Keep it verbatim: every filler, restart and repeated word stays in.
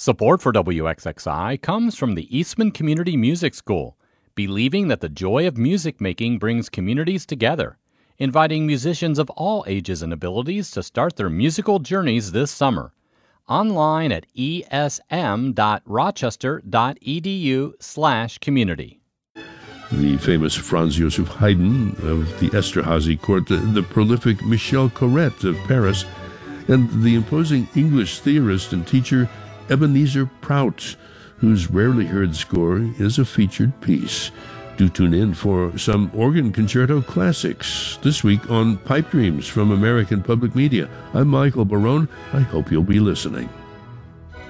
Support for W X X I comes from the Eastman Community Music School, believing that the joy of music making brings communities together, inviting musicians of all ages and abilities to start their musical journeys this summer. Online at esm.rochester.edu slash community. The famous Franz Joseph Haydn of the Esterhazy court, the, the prolific Michel Corrette of Paris, and the imposing English theorist and teacher Ebenezer Prout, whose rarely heard score is a featured piece. Do tune in for some organ concerto classics this week on Pipe Dreams from American Public Media. I'm Michael Barone. I hope you'll be listening.